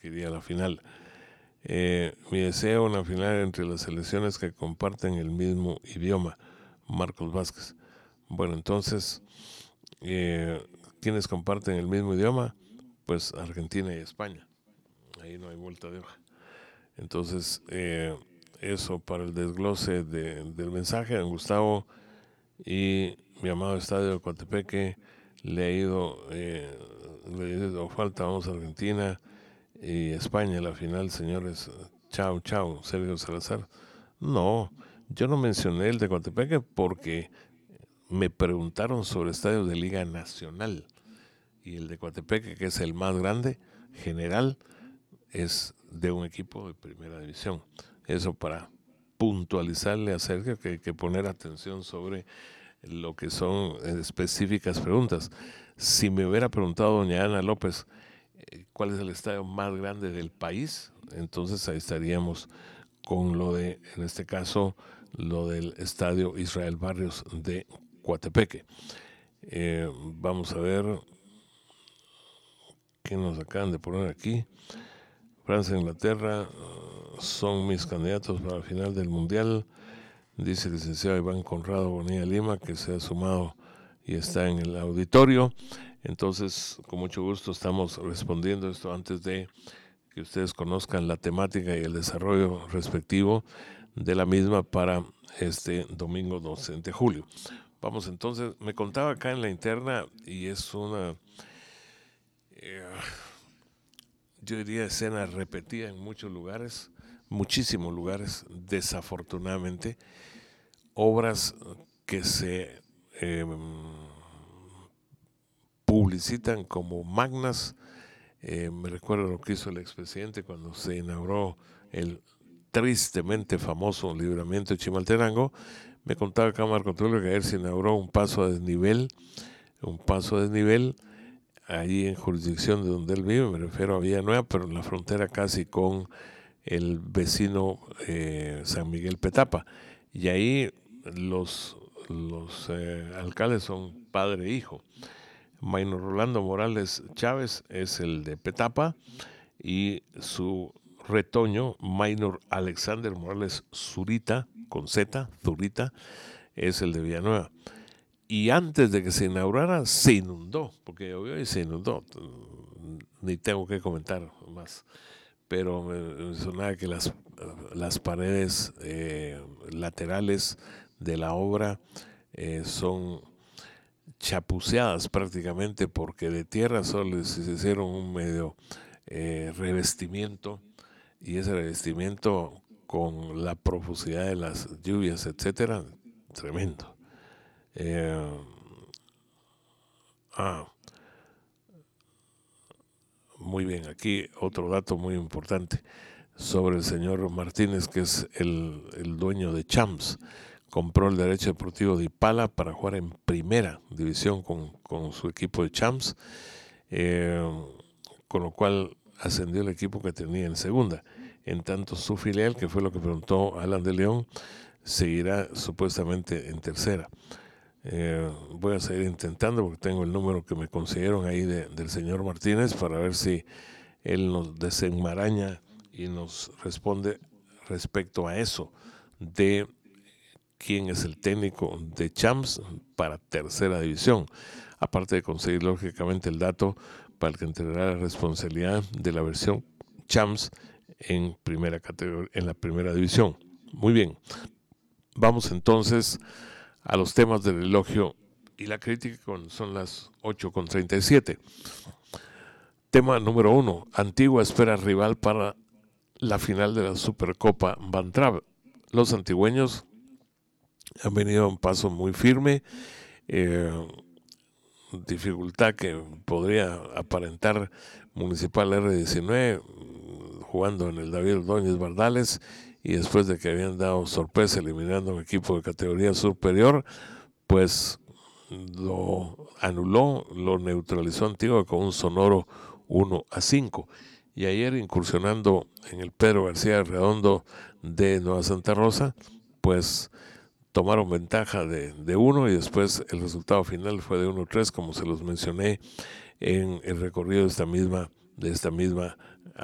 que iría a la final. Mi deseo, una final entre las selecciones que comparten el mismo idioma. Marcos Vázquez. Bueno, entonces, ¿quiénes comparten el mismo idioma? Pues Argentina y España. Ahí no hay vuelta de hoja. Entonces, eso para el desglose del mensaje. Don Gustavo y mi amado estadio de Coatepeque, le ha ido falta, vamos a Argentina y España, la final, señores. Chao, chao, Sergio Salazar. No, yo no mencioné el de Coatepeque porque me preguntaron sobre estadios de Liga Nacional, y el de Coatepeque, que es el más grande, general, es de un equipo de primera división. Eso para puntualizarle a Sergio que hay que poner atención sobre lo que son específicas preguntas. Si me hubiera preguntado doña Ana López cuál es el estadio más grande del país, entonces ahí estaríamos con lo de, en este caso, lo del estadio Israel Barrios de Coatepeque. Vamos a ver qué nos acaban de poner aquí. Francia e Inglaterra son mis candidatos para la final del Mundial, dice el licenciado Iván Conrado Bonilla Lima, que se ha sumado y está en el auditorio. Entonces, con mucho gusto estamos respondiendo esto antes de que ustedes conozcan la temática y el desarrollo respectivo de la misma para este domingo 12 de julio. Vamos entonces, me contaba acá en la interna, y es una, yo diría, escena repetida en muchos lugares, muchísimos lugares, desafortunadamente, obras que se publicitan como magnas. Me recuerdo lo que hizo el expresidente cuando se inauguró el tristemente famoso libramiento de Chimaltenango. Me contaba acá Marco Tulio que ayer se inauguró un paso a desnivel allí en jurisdicción de donde él vive, me refiero a Villanueva, pero en la frontera casi con el vecino San Miguel Petapa. Y ahí los alcaldes son padre e hijo. Maynor Rolando Morales Chávez es el de Petapa y su retoño, Maynor Alexander Morales Zurita, con Z, Zurita, es el de Villanueva. Y antes de que se inaugurara, se inundó, porque llovió y se inundó. Ni tengo que comentar más. Pero me sonaba que las paredes laterales de la obra son chapuceadas prácticamente, porque de tierra solo se hicieron un medio revestimiento, y ese revestimiento con la profusidad de las lluvias, etcétera, tremendo. Muy bien, aquí otro dato muy importante sobre el señor Martínez, que es el dueño de Champs. Compró el derecho deportivo de Ipala para jugar en primera división con su equipo de Champs, con lo cual ascendió el equipo que tenía en segunda. En tanto, su filial, que fue lo que preguntó Alan de León, seguirá supuestamente en tercera. Voy a seguir intentando porque tengo el número que me consiguieron ahí del señor Martínez para ver si él nos desenmaraña y nos responde respecto a eso de quién es el técnico de Champs para tercera división, aparte de conseguir lógicamente el dato para el que entregará la responsabilidad de la versión Champs en primera categoría, en la primera división. Muy bien, vamos entonces a los temas del elogio y la crítica, son las 8:37. Tema número 1. Antigua espera rival para la final de la Supercopa Van Trapp. Los antigüeños han venido a un paso muy firme, dificultad que podría aparentar Municipal R19 jugando en el David Ordóñez Bardales, y después de que habían dado sorpresa eliminando a un equipo de categoría superior, pues lo anuló, lo neutralizó Antigua con un sonoro 1-5. Y ayer, incursionando en el Pedro García Redondo de Nueva Santa Rosa, pues tomaron ventaja de 1, y después el resultado final fue de 1-3, como se los mencioné en el recorrido de esta misma